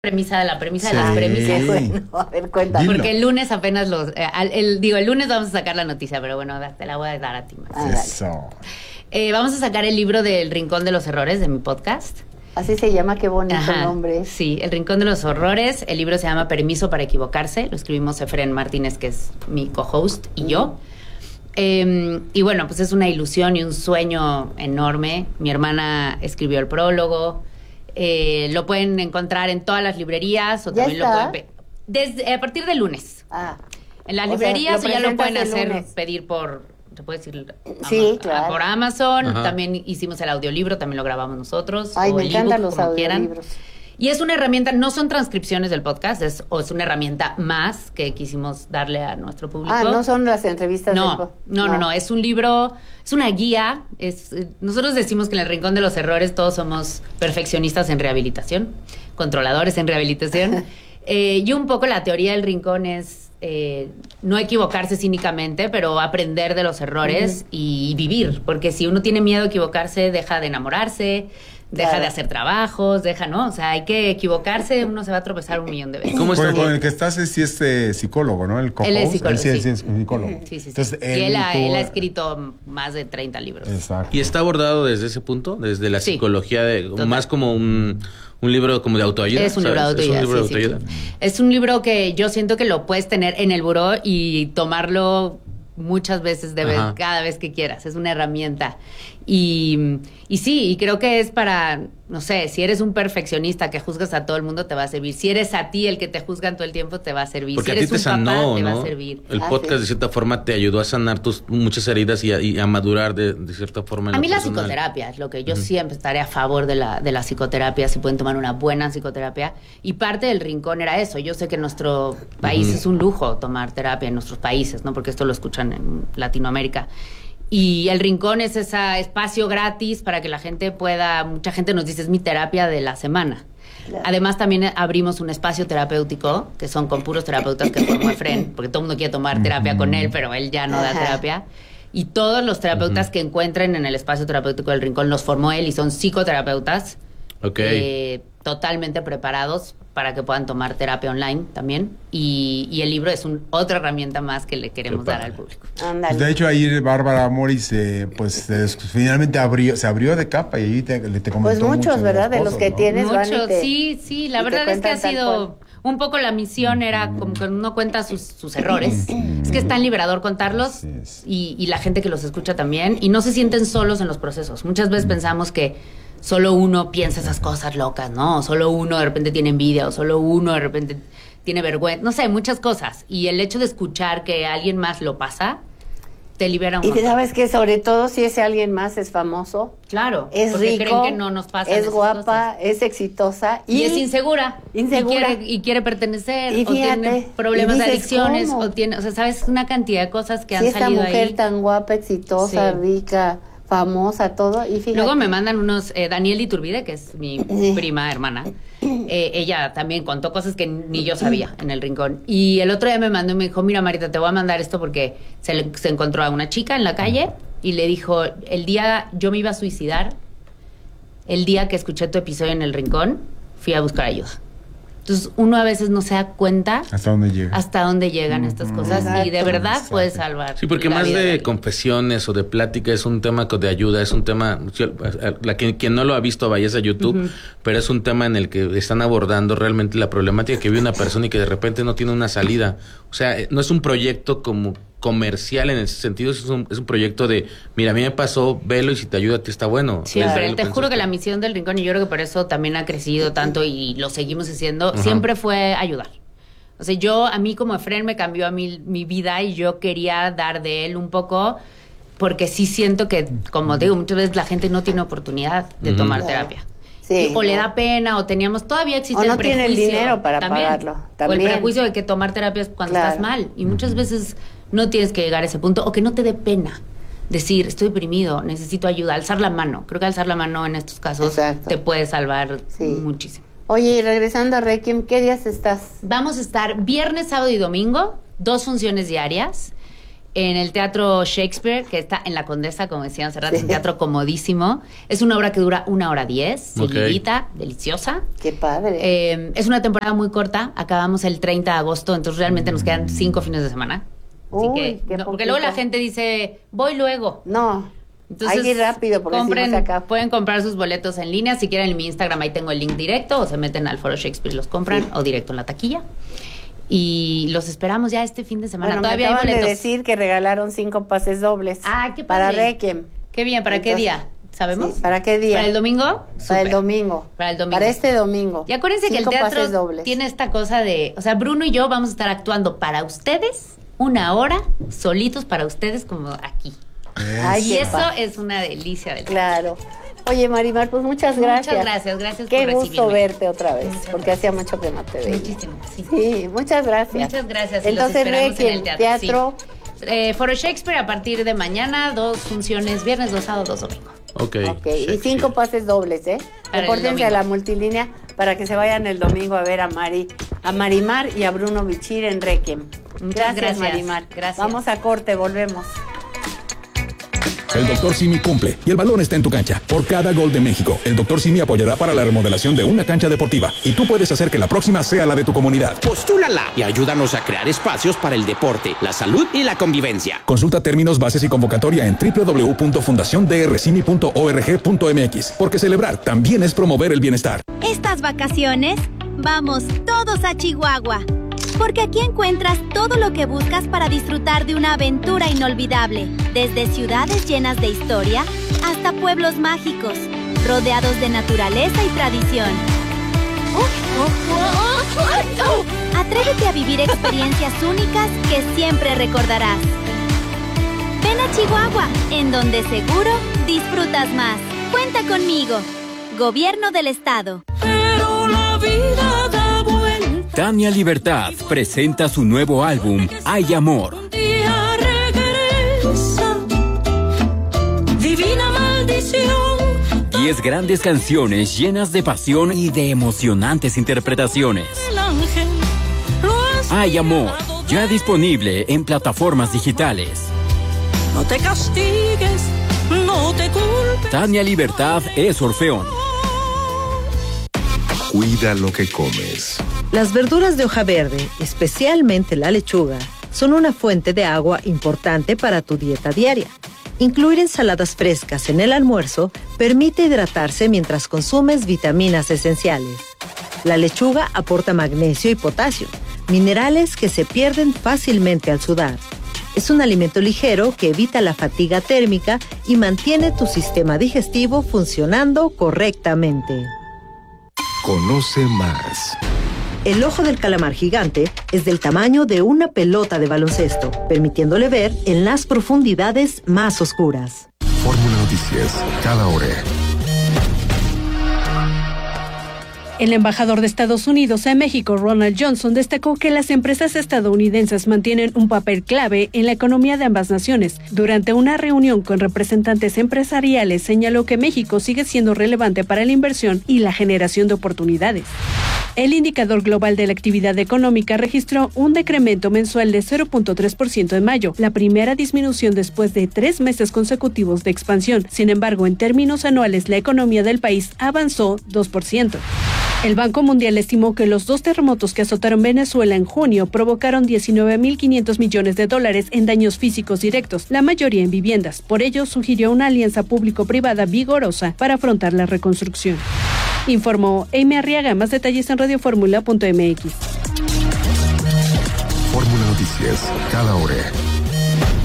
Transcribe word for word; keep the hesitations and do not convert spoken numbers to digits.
premisa de la premisa Sí. de las premisas. Bueno, a ver, cuéntame. Dilo. Porque el lunes apenas los... eh, al- el, digo, el lunes vamos a sacar la noticia, pero bueno, te la voy a dar a ti, Max. Ah, dale. Eso. Eh, vamos a sacar el libro del Rincón de los Errores de mi podcast. Así se llama, qué bonito Ajá, nombre. Sí, El Rincón de los Horrores. El libro se llama Permiso para Equivocarse. Lo escribimos Efren Martínez, que es mi co-host, y yo. Eh, y bueno, pues es una ilusión y un sueño enorme. Mi hermana escribió el prólogo. Eh, lo pueden encontrar en todas las librerías o ¿Ya también lo está? pueden ver. Desde, a partir del lunes. Ah, En las O sea, librerías lo o ya lo presentas pueden el hacer, lunes. pedir por, ¿se puede decir? Sí, Ama- claro. Por Amazon. Ajá. También hicimos el audiolibro, también lo grabamos nosotros. ay, o me el encantan ebook, los como quieran. audiolibros. Y es una herramienta, no son transcripciones del podcast, es, o es una herramienta más que quisimos darle a nuestro público. Ah, no son las entrevistas del No, po- no, no, no, es un libro, es una guía. Es, eh, nosotros decimos que en el Rincón de los Errores todos somos perfeccionistas en rehabilitación, controladores en rehabilitación. Eh, y un poco la teoría del rincón es eh, no equivocarse cínicamente, pero aprender de los errores y vivir. Porque si uno tiene miedo a equivocarse, deja de enamorarse, deja Claro. de hacer trabajos, deja, ¿no? O sea, hay que equivocarse, uno se va a tropezar un millón de veces. ¿Cómo Con, está? con el que estás es sí es eh, psicólogo, ¿no? El Él es co-host. psicólogo, sí, sí. sí, es psicólogo. Sí, sí, sí. Entonces, y él, ha, tú- él ha escrito más de treinta libros. Exacto. ¿Y está abordado desde ese punto? Desde la Sí. psicología, de, Total. más como un, un libro como de autoayuda. Es un libro de ¿sabes? autoayuda. Es un libro sí, de sí. autoayuda. Es un libro que yo siento que lo puedes tener en el buró y tomarlo muchas veces de vez, Ajá. cada vez que quieras. Es una herramienta. Y, y sí, y creo que es para, no sé, si eres un perfeccionista que juzgas a todo el mundo, te va a servir. Si eres a ti el que te juzgan todo el tiempo, te va a servir. Porque si a ti eres te un papá, sanó, te va ¿no? a servir. El Ah, podcast sí. de cierta forma te ayudó a sanar tus muchas heridas y a, y a madurar de, de cierta forma. en A lo mí la personal. psicoterapia es lo que yo siempre estaré a favor de la, de la psicoterapia, si pueden tomar una buena psicoterapia. Y parte del rincón era eso. Yo sé que en nuestro país Ujú. es un lujo tomar terapia en nuestros países, ¿no? Porque esto lo escuchan en Latinoamérica. Y el rincón es ese espacio gratis para que la gente pueda, mucha gente nos dice, es mi terapia de la semana. Claro. Además, también abrimos un espacio terapéutico, que son con puros terapeutas que formó Efren, porque todo el mundo quiere tomar terapia con él, pero él ya no da Ajá. terapia. Y todos los terapeutas que encuentren en el espacio terapéutico del Rincón los formó él y son psicoterapeutas Ok. eh, totalmente preparados para que puedan tomar terapia online también. Y, y el libro es un, otra herramienta más que le queremos Qué dar padre. al público. Ándale. Pues, de hecho, ahí Bárbara Morris, eh, pues eh, finalmente abrió, se abrió de capa y ahí te, te comentó Pues muchos, muchas ¿verdad? De cosas, los que ¿no? tienes van y Mucho, te- sí, sí, la y te verdad es que ha cuentan tal sido un poco la misión, era como que uno cuenta sus, sus errores. Es que es tan liberador contarlos Así es. y, y la gente que los escucha también. Y no se sienten solos en los procesos. Muchas veces pensamos que solo uno piensa esas cosas locas, ¿no? O solo uno de repente tiene envidia, o solo uno de repente tiene vergüenza. No sé, muchas cosas. Y el hecho de escuchar que alguien más lo pasa, te libera un Y montón. sabes que sobre todo si ese alguien más es famoso, Claro, es porque rico, creen que no nos pasan es esas guapa, cosas. es exitosa Y, es insegura. Insegura. Y quiere, y quiere pertenecer. Y o tiene fíjate, problemas y de dices, adicciones. ¿cómo? O tiene, o sea, sabes, una cantidad de cosas que si han esta salido mujer ahí. tan guapa, exitosa, Sí. rica, famosa, todo, y fíjate. Luego me mandan unos, eh, Daniel Iturbide, que es mi Sí. prima hermana, eh, ella también contó cosas que ni yo sabía en el rincón. Y el otro día me mandó y me dijo, mira Marita, te voy a mandar esto porque se, le- se encontró a una chica en la calle y le dijo, el día yo me iba a suicidar, el día que escuché tu episodio en el rincón, fui a buscar ayuda. Entonces uno a veces no se da cuenta ¿Hasta dónde llega? hasta dónde llegan estas cosas y de Exacto. verdad Exacto. puede salvar. Sí, porque la más vida de alguien. confesiones o de plática es un tema de ayuda, es un tema, la que, quien no lo ha visto vayas a YouTube, pero es un tema en el que están abordando realmente la problemática que vive una persona y que de repente no tiene una salida. O sea, eh, no es un proyecto como comercial en ese sentido, es un, es un proyecto de, mira, a mí me pasó, velo y si te ayuda a ti está bueno. Siempre, Les- te juro que la misión del Rincón, y yo creo que por eso también ha crecido tanto y lo seguimos haciendo, Ajá. siempre fue ayudar. O sea, yo, a mí como Efren me cambió a mí mi vida y yo quería dar de él un poco, porque sí siento que, como digo, muchas veces la gente no tiene oportunidad de Ujú. tomar Claro. terapia. Sí, o le no. da pena, o teníamos, todavía existe O no el prejuicio. tiene el dinero para también. pagarlo, O el también. prejuicio de que tomar terapia es cuando Claro. estás mal. Y muchas veces no tienes que llegar a ese punto, o que no te dé pena decir, estoy deprimido, necesito ayuda, alzar la mano. Creo que alzar la mano en estos casos Exacto. te puede salvar Sí. muchísimo. Oye, y regresando a Requiem, ¿qué días estás? Vamos a estar viernes, sábado y domingo, dos funciones diarias. en el Teatro Shakespeare, que está en La Condesa, como decían hace rato, sí. Es un teatro comodísimo. Es una obra que dura una hora diez, seguidita, okay. Deliciosa. Qué padre. Eh, es una temporada muy corta, acabamos el treinta de agosto, entonces realmente nos quedan cinco fines de semana. Así Uy, que, qué no, porque luego la gente dice, voy luego. No, entonces, hay que ir rápido porque compren, acá. Pueden comprar sus boletos en línea, si quieren en mi Instagram ahí tengo el link directo, o se meten al Foro Shakespeare y los compran, sí. O directo en la taquilla. Y los esperamos ya este fin de semana. Bueno, Todavía me acaban hay boletos. de decir que regalaron cinco pases dobles. Ah, qué padre. Para Requiem. Qué bien, ¿para Entonces, qué día? ¿Sabemos? Sí, ¿para qué día? ¿Para el domingo? Para Super. el domingo. Para el domingo. Para este domingo. Y acuérdense cinco que el teatro pases dobles. Tiene esta cosa de... O sea, Bruno y yo vamos a estar actuando para ustedes una hora, solitos para ustedes, como aquí. Ay, y eso pa. es una delicia del Claro. Oye, Marimar, pues muchas gracias. Muchas gracias, gracias Qué por gusto recibirme. verte otra vez, Muchas porque gracias. hacía mucho que no te veía. Muchísimo, sí. Sí, muchas gracias. Muchas gracias. y Entonces, los esperamos Requiem, en el teatro. teatro Sí. Eh, Foro Shakespeare a partir de mañana, dos funciones, viernes, dos sábados, dos domingos. Ok. Ok, y cinco pases dobles, ¿eh? Para el Repórtense a domingo. la multilínea para que se vayan el domingo a ver a Mari, a Marimar y a Bruno Bichir en Requiem. Muchas Gracias, gracias. Marimar. Gracias. Vamos a corte, volvemos. El doctor Simi cumple y el balón está en tu cancha. Por cada gol de México, el doctor Simi apoyará para la remodelación de una cancha deportiva y tú puedes hacer que la próxima sea la de tu comunidad. Postúlala y ayúdanos a crear espacios para el deporte, la salud y la convivencia. Consulta términos, bases y convocatoria en doble u doble u doble u punto fundación d r cimi punto org punto m x, porque celebrar también es promover el bienestar. Estas vacaciones, vamos todos a Chihuahua. Porque aquí encuentras todo lo que buscas para disfrutar de una aventura inolvidable. Desde ciudades llenas de historia hasta pueblos mágicos, rodeados de naturaleza y tradición. Atrévete a vivir experiencias únicas que siempre recordarás. Ven a Chihuahua, en donde seguro disfrutas más. Cuenta conmigo. Gobierno del Estado. Pero la vida da vuelta. Tania Libertad presenta su nuevo álbum, Hay Amor. Un día regresa, divina maldición. Diez grandes canciones llenas de pasión y de emocionantes interpretaciones. El ángel lo has Hay Amor, ya disponible en plataformas digitales. No te castigues, no te culpes. Tania Libertad es Orfeón. Cuida lo que comes. Las verduras de hoja verde, especialmente la lechuga, son una fuente de agua importante para tu dieta diaria. Incluir ensaladas frescas en el almuerzo permite hidratarse mientras consumes vitaminas esenciales. La lechuga aporta magnesio y potasio, minerales que se pierden fácilmente al sudar. Es un alimento ligero que evita la fatiga térmica y mantiene tu sistema digestivo funcionando correctamente. Conoce más. El ojo del calamar gigante es del tamaño de una pelota de baloncesto, permitiéndole ver en las profundidades más oscuras. Fórmula Noticias, cada hora. El embajador de Estados Unidos en México, Ronald Johnson, destacó que las empresas estadounidenses mantienen un papel clave en la economía de ambas naciones. Durante una reunión con representantes empresariales, señaló que México sigue siendo relevante para la inversión y la generación de oportunidades. El indicador global de la actividad económica registró un decremento mensual de cero punto tres por ciento en mayo, la primera disminución después de tres meses consecutivos de expansión. Sin embargo, en términos anuales, la economía del país avanzó dos por ciento. El Banco Mundial estimó que los dos terremotos que azotaron Venezuela en junio provocaron diecinueve mil quinientos millones de dólares en daños físicos directos, la mayoría en viviendas. Por ello, sugirió una alianza público-privada vigorosa para afrontar la reconstrucción. Informó Amy Arriaga. Más detalles en radio fórmula punto m x. Fórmula Noticias, cada hora.